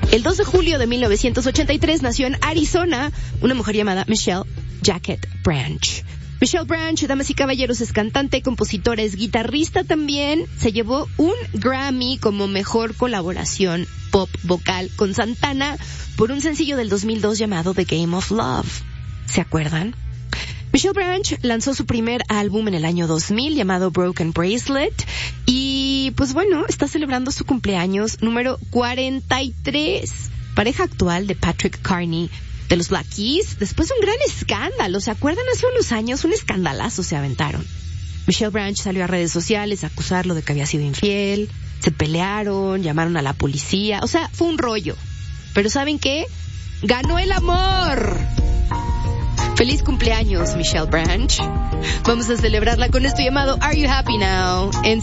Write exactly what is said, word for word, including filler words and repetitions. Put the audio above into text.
El dos de julio de mil novecientos ochenta y tres nació en Arizona una mujer llamada Michelle Jacket Branch. Michelle Branch, damas y caballeros, es cantante, compositora, es guitarrista también. Se llevó un Grammy como mejor colaboración pop vocal con Santana por un sencillo del dos mil dos llamado The Game of Love. ¿Se acuerdan? Michelle Branch lanzó su primer álbum en el año dos mil llamado Broken Bracelet y pues bueno, está celebrando su cumpleaños número cuarenta y tres. Pareja actual de Patrick Carney de los Black Keys, después de un gran escándalo. ¿Se acuerdan? Hace unos años un escandalazo se aventaron. Michelle Branch salió a redes sociales a acusarlo de que había sido infiel, se pelearon, llamaron a la policía, o sea, fue un rollo. Pero ¿saben qué? ¡Ganó el amor! ¡Feliz cumpleaños, Michelle Branch! Vamos a celebrarla con esto llamado Are You Happy Now? En